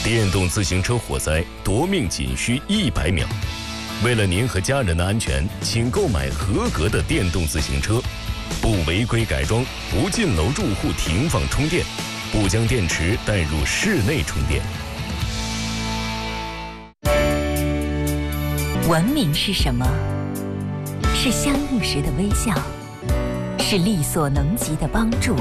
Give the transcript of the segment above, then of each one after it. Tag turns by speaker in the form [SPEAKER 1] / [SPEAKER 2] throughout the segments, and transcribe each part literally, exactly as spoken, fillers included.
[SPEAKER 1] 电动自行车火灾夺命仅需一百秒。为了您和家人的安全，请购买合格的电动自行车，不违规改装，不进楼住户停放充电，不将电池带入室内充电。
[SPEAKER 2] 文明是什么？是相遇时的微笑，是力所能及的帮助，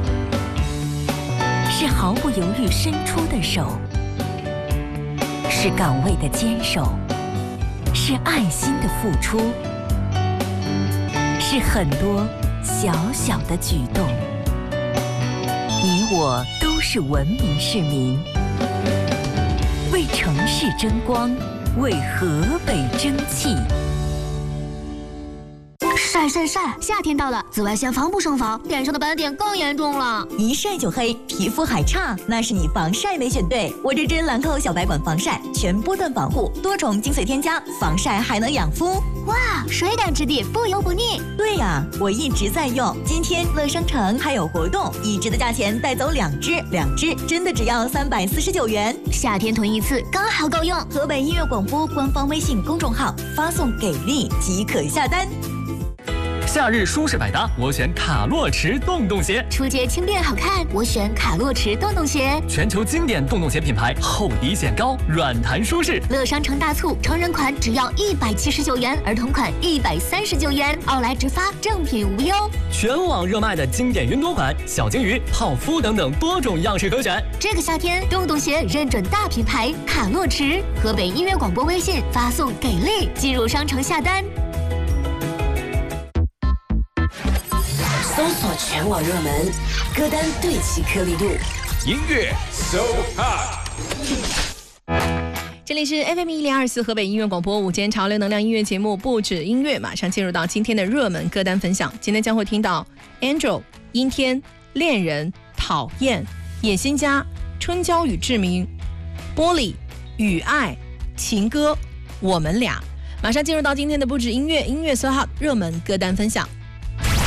[SPEAKER 2] 是毫不犹豫伸出的手，是岗位的坚守，是爱心的付出，是很多小小的举动。你我都是文明市民，为城市争光，为河北争气。
[SPEAKER 3] 晒晒晒！夏天到了，紫外线防不胜防，脸上的斑点更严重了。
[SPEAKER 4] 一晒就黑，皮肤还差，那是你防晒没选对。我这支兰蔻小白管防晒，全波段防护，多重精粹添加，防晒还能养肤。
[SPEAKER 3] 哇，水感质地，不油不腻。
[SPEAKER 4] 对呀，我一直在用。今天乐商城还有活动，一支的价钱带走两支，两支真的只要三百四十九元。
[SPEAKER 3] 夏天囤一次刚好够用。
[SPEAKER 4] 河北音乐广播官方微信公众号发送给力即可下单。
[SPEAKER 5] 夏日舒适百搭，我选卡洛驰洞洞鞋。
[SPEAKER 3] 出街轻便好看，我选卡洛驰洞洞鞋。
[SPEAKER 5] 全球经典洞洞鞋品牌，厚底显高，软弹舒适。
[SPEAKER 3] 乐商城大促，成人款只要一百七十九元，儿童款一百三十九元，奥莱直发，正品无忧。
[SPEAKER 5] 全网热卖的经典云朵款、小金鱼、泡芙等等多种样式可选。
[SPEAKER 3] 这个夏天，洞洞鞋认准大品牌卡洛驰。河北音乐广播微信发送给力，进入商城下单。
[SPEAKER 6] 搜索全网热门歌单，对齐颗粒度，
[SPEAKER 7] 音乐 so hot。
[SPEAKER 8] 这里是 F M 一零二四河北音乐广播午间潮流能量音乐节目，不止音乐，马上进入到今天的热门歌单分享。今天将会听到 Angel、阴天、恋人、讨厌、野心家、春娇与志明、玻璃、雨爱、情歌、我们俩。马上进入到今天的不止音乐音乐 so hot 热门歌单分享。